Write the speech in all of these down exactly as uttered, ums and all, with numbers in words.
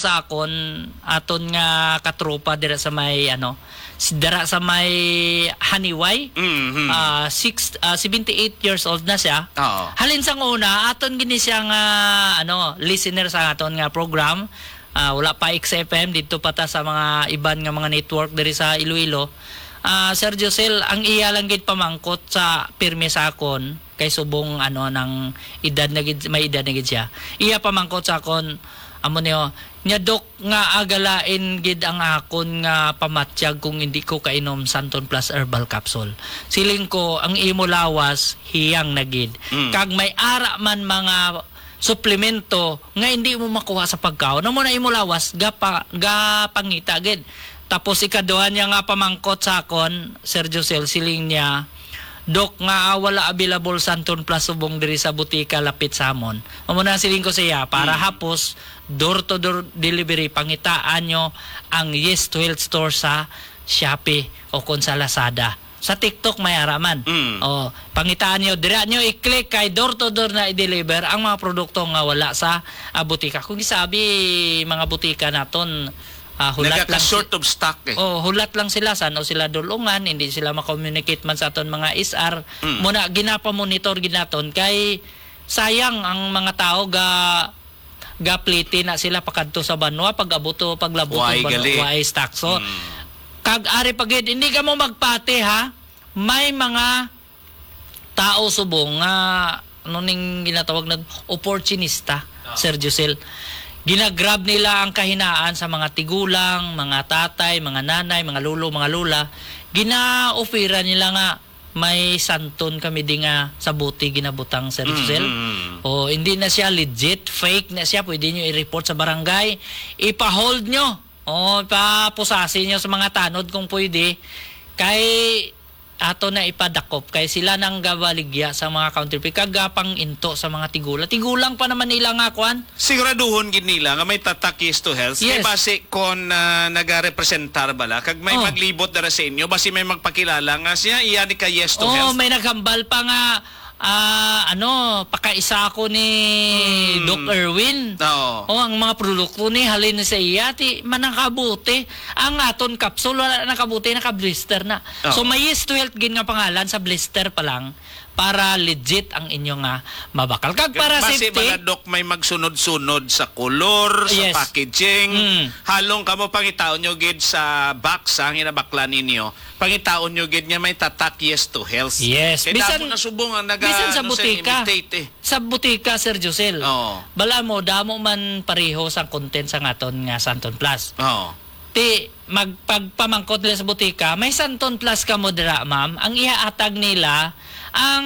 sa akon aton nga katropa dira sa may ano si dira sa may Haniway. Mm-hmm. uh, six, uh, seventy-eight years old na siya. Oo. Halin sang una aton gini siya nga ano listener sa aton nga program. Uh, wala pa X F M dito pa ta sa mga iban nga mga network diri sa Iloilo. Uh, Sir Josel, ang iya lang gid pamangkot sa pirmi sa akon kay subong ano ng edad na gid, may edad na gid siya. Iya pamangkot sa akon amo niyo nya dok nga agalain gid ang akon nga pamatyag kung hindi ko kainom Santon Plus Herbal Capsule. Siling ko ang imo lawas hiyang na gid. Mm. Kag may ara man mga suplemento nga hindi mo makuha sa pagkaon. Namo na imo lawas gapa ga pangita gid. Tapos ikaduha niya nga pamangkot sa akon, Sir Josel, siling niya, Dok nga wala available Santon Plus subong diri sa butika lapit sa amon. Amo na siling ko siya para mm. hapos door to door delivery pangitaan nyo ang Yes to Health store sa Shopee o kon sa Lazada. Sa TikTok may araman. Mm. O pangitaan nyo dira nyo i-click kay door to door na i-deliver ang mga produkto nga wala sa uh, butika. Kung isabi mga butika naton Uh, hulat lang short of stock eh. Oh, hulat lang sila sano sila dulungan, hindi sila ma-communicate man sa aton mga S R. Mm. Muna ginapa-monitor ginaton kay sayang ang mga tao ga gapliti na sila pakadto sa banwa pag-abuto paglabuto banwa ay stock. So mm. kag ari pagid hindi ka mo magpati ha. May mga tao subong nga ano ning ginatawag na opportunista, oh. Sir Josel. Ginagrab nila ang kahinaan sa mga tigulang, mga tatay, mga nanay, mga lolo, mga lula. Gina-ofera nila nga may santon kami di nga sa buti ginabutang Sir Josel. Mm-hmm. O hindi na siya legit, fake na siya. Pwede nyo i-report sa barangay. Ipa-hold nyo. O ipapusasin nyo sa mga tanod kung pwede. Kay ato na ipadakop kay sila nang gabaligya sa mga counterfeit kagapang into sa mga tigulang. Tigulang pa naman nila nga kwan. Siguraduhon gid nila nga may tatak Yes to Health. Yes. Kay base kon uh, nagarepresentar bala kag may oh. maglibot dara sa inyo base may magpakilala nga siya iya ni ka Yes to oh, Health. Oh, may naghambal pa nga Ah, uh, ano, pakaisa ako ni mm. Doc Erwin. Oo. Oh, ang mga produkto ni halin sa iya ti manakabuti. Ang aton capsule wala nakabuti, naka-blister na. Oh. So may Yes to Health gin nga pangalan sa blister pa lang para legit ang inyo nga mabakal. Kag para safety. Base mga Doc may magsunod-sunod sa color, sa yes. packaging. Mm. Halong kamo pangitaon nyo gid sa box ang hinabakla ninyo. Pangitaon nyo gid nga may tatak Yes to Health. Yes. Kaya bisan na subong ang naga bisan sa ano, butika. eh. Sa butika, Sir Josel. Oh. Bala mo damo man pareho sa content sa ngaton nga Santon Plus. Oh. Ti magpagpamangkot nila sa butika, may Santon Plus ka mo dira, ma'am. Ang iaatag nila ang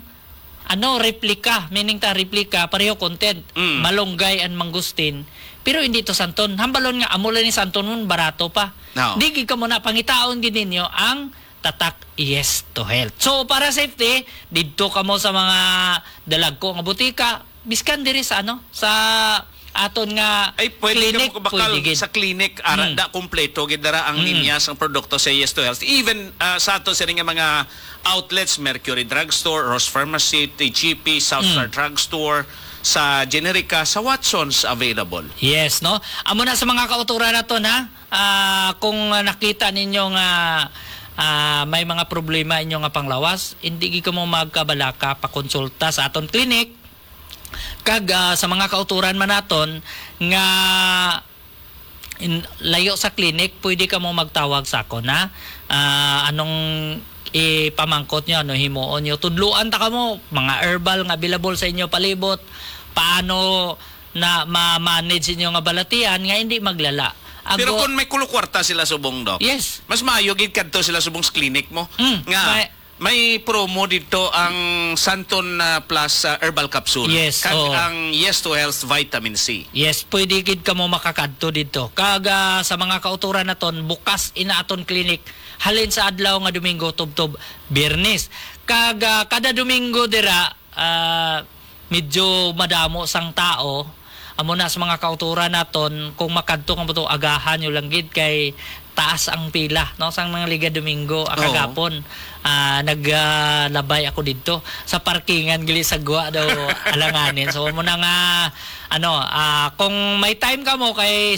ano replika, meaning ta replika pareho content, mm. malunggay and mangustin. Pero hindi to Santon. Hambalon nga amulan ni Santon nun barato pa. No. Di ka mo na pangitaon gid ninyo ang tatak Yes to Health. So para safety, didto ka mo sa mga dalagko nga butika, biskan diri sa ano sa aton nga ay pwede clinic, ka mo bakal sa clinic ara hmm. da kompleto gid dara ang hmm. linya sang produkto sa Yes to Health. Even uh, sa ato sa nga mga outlets, Mercury Drugstore, Ross Pharmacy, T G P, Southstar hmm. Drugstore, sa Generica, sa Watsons available. Yes, no? Amo na sa mga kauturan naton ha. Uh, kung nakita ninyo nga uh, may mga problema inyo nga panglawas, hindi gi ka mo magkabalaka pakonsulta sa aton clinic. Kag uh, sa mga kauturan man naton nga in, layo sa clinic, pwede ka mo magtawag sa ako na uh, anong ipamangkot nyo, ano himuon nyo. Tudluan ta ka mo, mga herbal nga available sa inyo palibot, paano na ma-manage inyo nga balatian nga hindi maglala. Ago, pero kung may kulukwarta sila subong, Doc, yes. mas maayo gid kadto sila subong sa clinic mo. Mm, nga, may, may promo dito ang Santon uh, Plus uh, Herbal Capsule. Yes, kag oh. ang Yes to Health Vitamin C. Yes, pwede gid ka mo makakadto dito. Kag uh, sa mga kauturan naton, bukas ina aton clinic halin sa adlaw nga Domingo tubtob Biyernes. Kag uh, kada Domingo dira uh, medyo madamo sang tao. Amo na sa mga kauturan naton kung makadto ka mo to agahan yo lang gid kay taas ang pila no sang mga Liga Domingo akagapon. Uh, naglabay uh, ako dito sa parkingan gili sa gwa daw alanganin. So mo na nga ano uh, kung may time ka mo kay